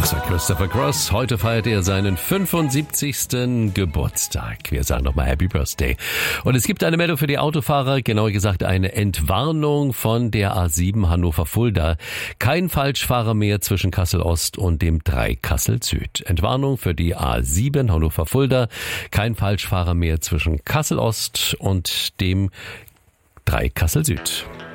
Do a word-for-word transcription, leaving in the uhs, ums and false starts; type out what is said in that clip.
Das war Christopher Cross. Heute feiert er seinen fünfundsiebzigsten Geburtstag. Wir sagen nochmal Happy Birthday. Und es gibt eine Meldung für die Autofahrer, genauer gesagt eine Entwarnung von der A sieben Hannover-Fulda. Kein Falschfahrer mehr zwischen Kassel-Ost und dem drei Kassel-Süd. Entwarnung für die A sieben Hannover-Fulda. Kein Falschfahrer mehr zwischen Kassel-Ost und dem drei Kassel-Süd.